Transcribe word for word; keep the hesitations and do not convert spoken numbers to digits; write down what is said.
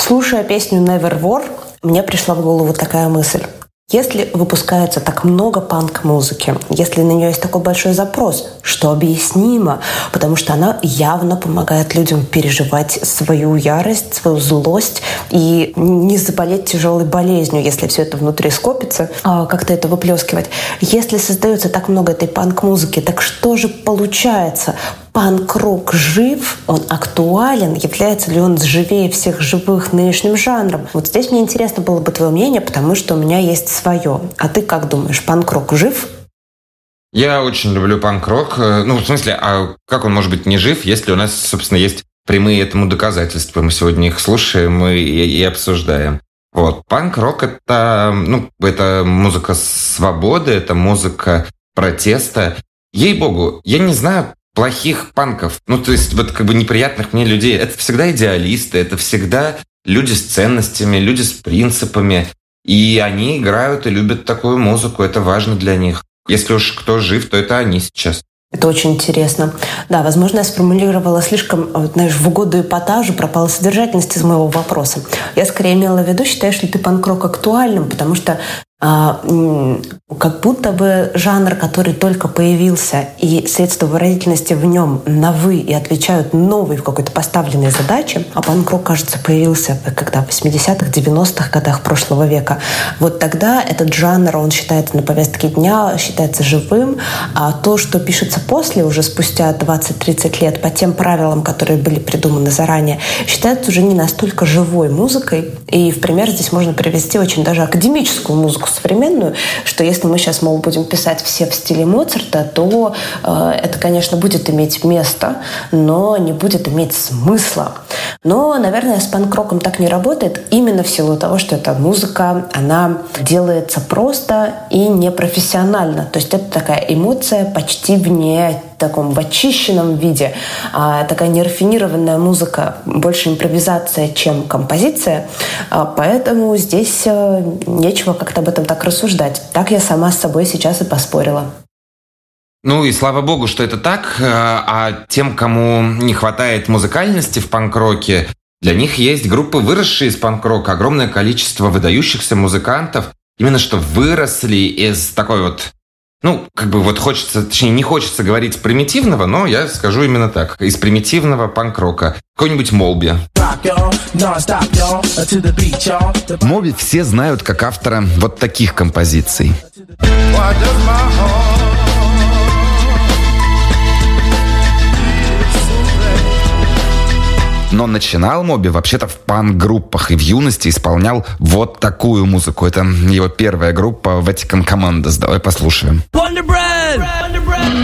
Слушая песню Never War, мне пришла в голову такая мысль. Если выпускается так много панк-музыки, если на нее есть такой большой запрос, что объяснимо, потому что она явно помогает людям переживать свою ярость, свою злость и не заболеть тяжелой болезнью, если все это внутри скопится, как-то это выплескивать. Если создается так много этой панк-музыки, так что же получается? Панк-рок жив, он актуален, является ли он живее всех живых нынешним жанром? Вот здесь мне интересно было бы твое мнение, потому что у меня есть свое. А ты как думаешь, панк-рок жив? Я очень люблю панк-рок. Ну, в смысле, а как он может быть не жив, если у нас, собственно, есть прямые этому доказательства? Мы сегодня их слушаем и, и обсуждаем. Вот. Панк-рок — это, ну, это музыка свободы, это музыка протеста. Ей-богу, я не знаю плохих панков, ну, то есть вот как бы неприятных мне людей. Это всегда идеалисты, это всегда люди с ценностями, люди с принципами. И они играют и любят такую музыку, это важно для них. Если уж кто жив, то это они сейчас. Это очень интересно. Да, возможно, я сформулировала слишком, знаешь, в угоду эпатажу, пропала содержательность из моего вопроса. Я скорее имела в виду, считаешь ли ты панк-рок актуальным, потому что а, как будто бы жанр, который только появился, и средства выразительности в нем новы и отвечают новой в какой-то поставленной задаче, а панк-рок, кажется, появился когда в восьмидесятых, девяностых годах прошлого века. Вот тогда этот жанр, он считается на повестке дня, считается живым, а то, что пишется после, уже спустя двадцать-тридцать лет, по тем правилам, которые были придуманы заранее, считается уже не настолько живой музыкой. И в пример здесь можно привести очень даже академическую музыку современную, что если мы сейчас, мол, будем писать все в стиле Моцарта, то э, это, конечно, будет иметь место, но не будет иметь смысла. Но, наверное, с панк-роком так не работает именно в силу того, что эта музыка, она делается просто и непрофессионально. То есть это такая эмоция почти вне таком в очищенном виде, а, такая нерафинированная музыка, больше импровизация, чем композиция, а, поэтому здесь а, нечего как-то об этом так рассуждать. Так я сама с собой сейчас и поспорила. Ну и слава богу, что это так, а тем, кому не хватает музыкальности в панк-роке, для них есть группы, выросшие из панк-рока, огромное количество выдающихся музыкантов, именно что выросли из такой вот, ну, как бы вот хочется, точнее, не хочется говорить примитивного, но я скажу именно так, из примитивного панк-рока. Какой-нибудь Молби. Моби все знают как автора вот таких композиций. Но начинал Моби вообще-то в панк-группах и в юности исполнял вот такую музыку. Это его первая группа Vatican Commandos. Давай послушаем. Wonder